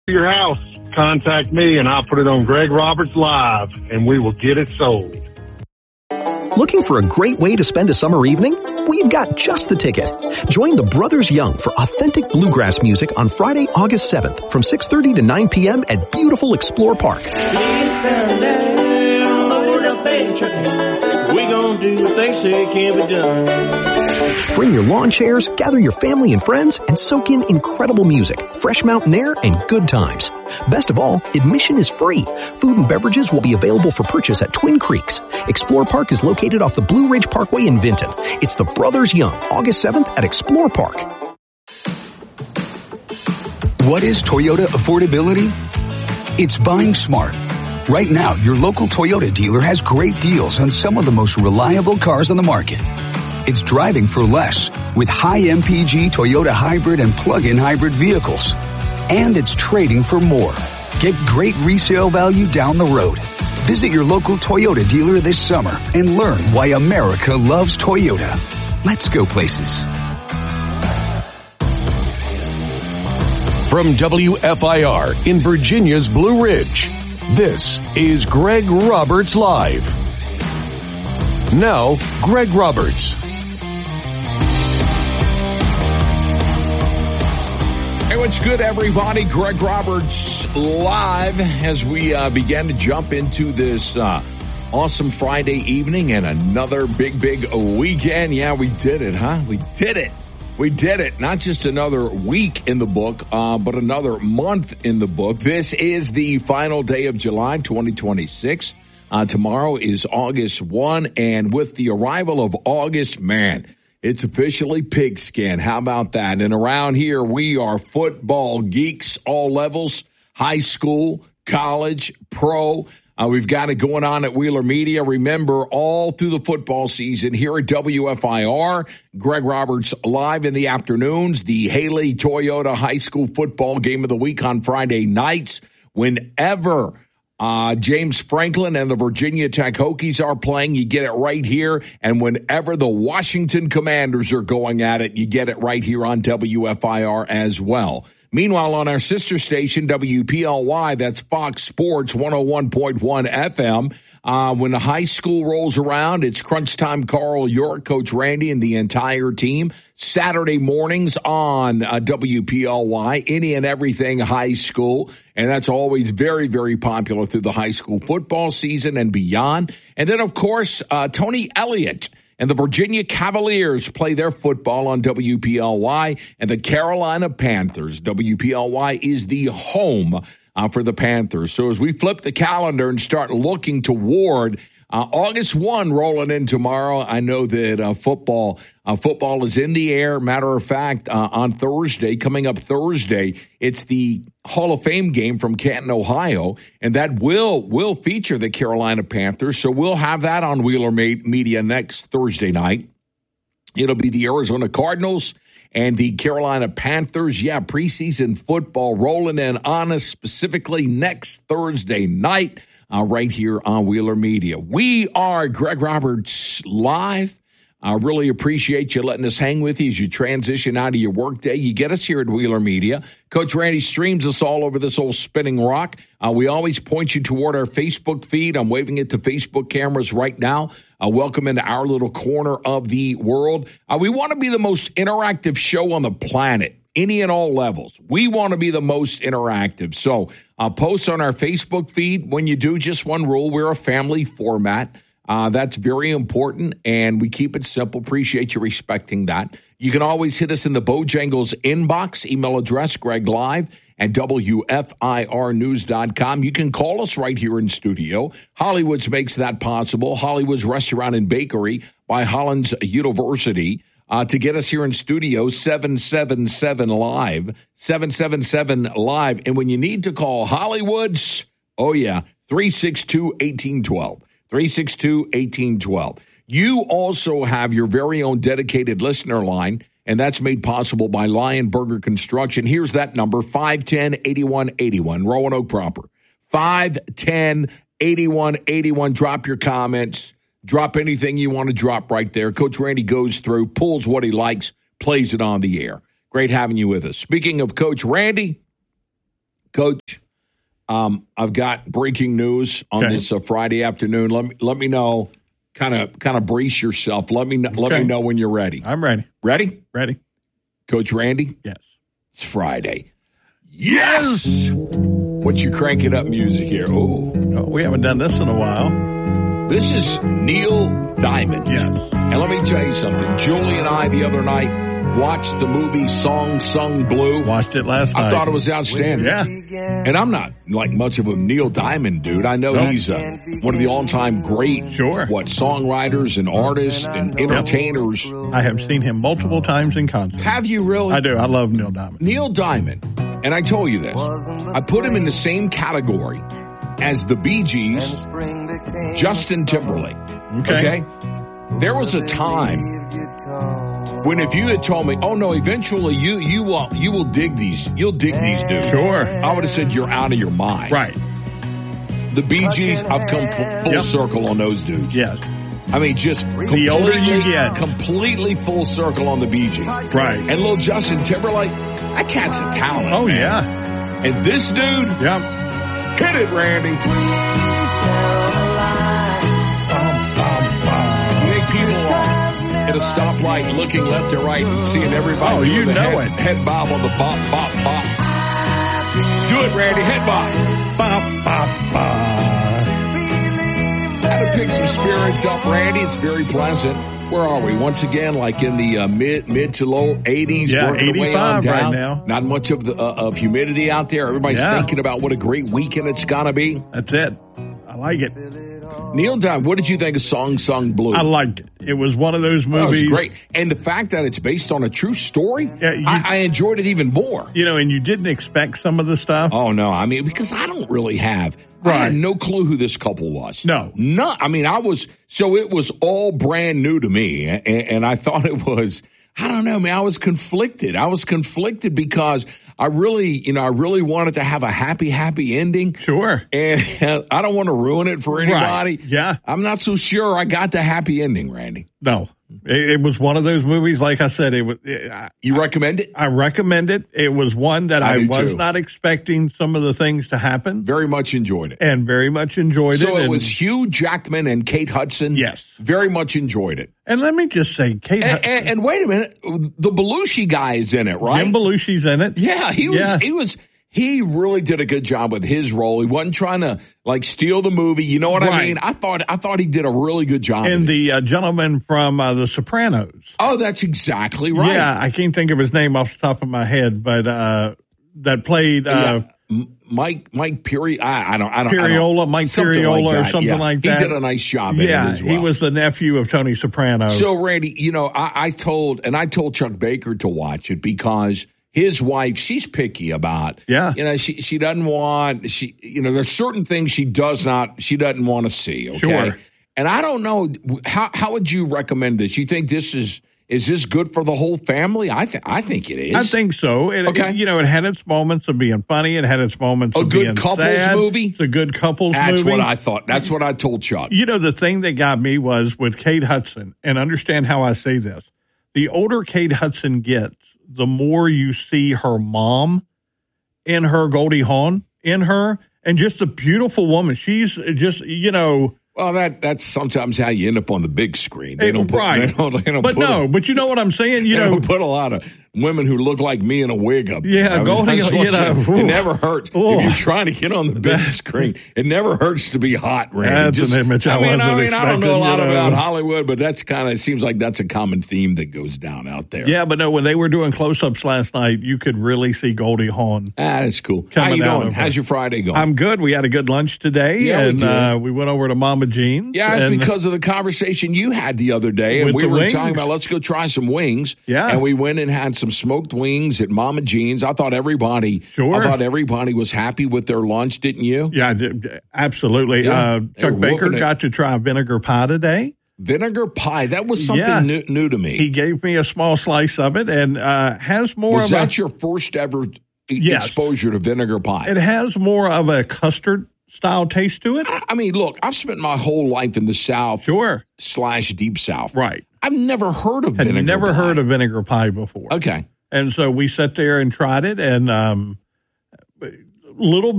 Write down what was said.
Your house, contact me and I'll put it on Greg Roberts Live and we will get it sold. Looking for a great way to spend a summer evening? We've got just the ticket. Join the Brothers Young for authentic bluegrass music on Friday, August 7th from 6:30 to 9 p.m. at beautiful Explore Park. We gonna do what they say can be done. Bring your lawn chairs, gather your family and friends, and soak in incredible music, fresh mountain air, and good times. Best of all, admission is free. Food and beverages will be available for purchase at Twin Creeks. Explore Park is located off the Blue Ridge Parkway in Vinton. It's the Brothers Young, August 7th at Explore Park. What is Toyota affordability? It's buying smart. Right now, your local Toyota dealer has great deals on some of the most reliable cars on the market. It's driving for less with high MPG Toyota hybrid and plug-in hybrid vehicles. And it's trading for more. Get great resale value down the road. Visit your local Toyota dealer this summer and learn why America loves Toyota. Let's go places. From WFIR in Virginia's Blue Ridge, this is Greg Roberts Live. Now, Greg Roberts. Hey, what's good, everybody? Greg Roberts Live as we begin to jump into this awesome Friday evening and another big weekend. Yeah, we did it, huh? We did it. We did it. Not just another week in the book, but another month in the book. This is the final day of July 2026. Tomorrow is August 1, and with the arrival of August, man, it's officially pigskin. How about that? And around here, we are football geeks, all levels, high school, college, pro. We've got it going on at Wheeler Media. Remember, all through the football season here at WFIR, Greg Roberts Live in the afternoons, the Haley Toyota High School football game of the week on Friday nights. Whenever James Franklin and the Virginia Tech Hokies are playing, you get it right here. And whenever the Washington Commanders are going at it, you get it right here on WFIR as well. Meanwhile, on our sister station, WPLY, that's Fox Sports 101.1 FM. When the high school rolls around, it's Crunch Time. Carl York, Coach Randy, and the entire team. Saturday mornings on WPLY, any and everything high school. And that's always very, very popular through the high school football season and beyond. And then, of course, Tony Elliott and the Virginia Cavaliers play their football on WPLY, and the Carolina Panthers. WPLY is the home for the Panthers. So as we flip the calendar and start looking toward August 1 rolling in tomorrow, I know that football is in the air. Matter of fact, on Thursday, coming up Thursday, it's the Hall of Fame game from Canton, Ohio, and that will feature the Carolina Panthers. So we'll have that on Wheeler Media next Thursday night. It'll be the Arizona Cardinals and the Carolina Panthers. Yeah, preseason football rolling in on us specifically next Thursday night. Right here on Wheeler Media. We are Greg Roberts Live. I really appreciate you letting us hang with you as you transition out of your workday. You get us here at Wheeler Media. Coach Randy streams us all over this old spinning rock. We always point you toward our Facebook feed. I'm waving it to Facebook cameras right now. Welcome into our little corner of the world. We want to be the most interactive show on the planet. Any and all levels. We want to be the most interactive. So post on our Facebook feed. When you do, just one rule. We're a family format. That's very important, and we keep it simple. Appreciate you respecting that. You can always hit us in the Bojangles inbox, email address, GregLive@WFIRnews.com. You can call us right here in studio. Hollywood's makes that possible. Hollywood's Restaurant and Bakery by Hollins University. To get us here in studio, 777-LIVE, 777-LIVE. And when you need to call Hollywood's, 362-1812, 362-1812. You also have your very own dedicated listener line, and that's made possible by Lion Burger Construction. Here's that number, 510-8181, Roanoke proper, 510-8181. Drop your comments. Drop anything you want to drop right there. Coach Randy goes through, pulls what he likes, plays it on the air. Great having you with us. Speaking of Coach Randy, Coach, I've got breaking news on this Friday afternoon. Let me know. Kind of brace yourself. Let me know when you're ready. I'm ready. Ready? Ready. Coach Randy? Yes. It's Friday. Yes! What's your cranking up music here? Oh, we haven't done this in a while. This is Neil Diamond. Yes. And let me tell you something. Julie and I the other night watched the movie Song Sung Blue. Watched it last night. I thought it was outstanding. Yeah. And I'm not like much of a Neil Diamond dude. I know he's one of the all-time great songwriters and artists and entertainers. I have seen him multiple times in concert. Have you really? I do. I love Neil Diamond. Neil Diamond. And I told you this. I put him in the same category as the Bee Gees, Justin Timberlake. Okay. There was a time when if you had told me, oh no, eventually you will dig these, you'll dig these dudes. Sure. I would have said you're out of your mind. Right. The Bee Gees, I've come full circle on those dudes. Yes. I mean, just the older you get, completely full circle on the Bee Gees. Right. And little Justin Timberlake, that cat's a talent. Oh, man. yeah. And this dude, hit it, Randy. People at a stoplight looking left and right and seeing everybody. Oh, you know it. Head bob on the bop, bop, bop. Do it, Randy. Head bob. Bop, bop, bop. How to pick some spirits up, Randy. It's very pleasant. Where are we? Once again, like in the mid to low 80s. Yeah, working 85 way on down. right now. Not much of humidity out there. Everybody's thinking about what a great weekend it's going to be. That's it. I like it. Neil Diamond, what did you think of Song Sung Blue? I liked it. It was one of those movies. It was great. And the fact that it's based on a true story, I enjoyed it even more. You know, and you didn't expect some of the stuff. Oh, no. I mean, because I don't really have. Right. I had no clue who this couple was. No. I mean, it was all brand new to me. And I thought it was, I don't know, man, I was conflicted. Because I really wanted to have a happy ending. Sure. And I don't want to ruin it for anybody. Right. Yeah. I'm not so sure I got the happy ending, Randy. No. It was one of those movies, like I said, you recommend it? I recommend it. It was one that I was not expecting some of the things to happen. Very much enjoyed it. And very much enjoyed it. So it was Hugh Jackman and Kate Hudson? Yes. Very much enjoyed it. And let me just say, Kate Hudson. And wait a minute, the Belushi guy is in it, right? Jim Belushi's in it. Yeah, he really did a good job with his role. He wasn't trying to steal the movie. You know what I mean? I thought he did a really good job. And the gentleman from The Sopranos. Oh, that's exactly right. Yeah, I can't think of his name off the top of my head, but that played Mike Piri. I don't Piriola, Mike Piriola, or something like that. He did a nice job. In it as well. He was the nephew of Tony Soprano. So Randy, I told Chuck Baker to watch it because his wife, she's picky about. Yeah. She doesn't want, there's certain things she doesn't want to see. Okay. Sure. And I don't know, how would you recommend this? You think this is this good for the whole family? I think it is. I think so. It had its moments of being funny. It had its moments of being sad. A good couples movie? It's a good couples movie. That's what I thought. That's what I told Chuck. The thing that got me was with Kate Hudson, and understand how I say this. The older Kate Hudson gets, the more you see her mom in her, Goldie Hawn in her, and just a beautiful woman. She's just, Well, that's sometimes how you end up on the big screen. They don't put, right. They don't but put no, but you know what I'm saying? They don't put a lot of women who look like me in a wig up there. Yeah, Goldie, it never hurts. If you're trying to get on the big screen, it never hurts to be hot, Randy. That's an image I wasn't expecting. I don't know a lot about Hollywood, but it seems like that's a common theme that goes down out there. Yeah, but no, when they were doing close-ups last night, you could really see Goldie Hawn. That's cool. How you doing? How's your Friday going? I'm good. We had a good lunch today, and we went over to Mama Jean's. Yeah, it's because of the conversation you had the other day, and we were talking about let's go try some wings. Yeah, and we went and had some smoked wings at Mama Jean's. I thought everybody was happy with their lunch, didn't you? Yeah, absolutely. Yeah. Chuck Baker got to try vinegar pie today. Vinegar pie. That was something new to me. He gave me a small slice of it and has more Was that your first ever exposure to vinegar pie? It has more of a custard style taste to it. I mean, look, I've spent my whole life in the South. Sure. / Deep South. Right. I've never heard of vinegar pie. Never heard of vinegar pie before. Okay. And so we sat there and tried it, and little